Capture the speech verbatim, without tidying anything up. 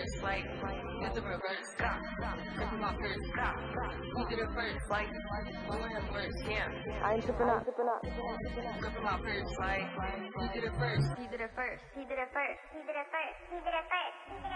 first, like, with the reverse, stop, flip him off first, stop, he did it first, like, doing him first, yeah. I ain't tripping up. Flip him off first, like, he did it first, He did it first. He did it first. He did it first. He did it first. He did it first.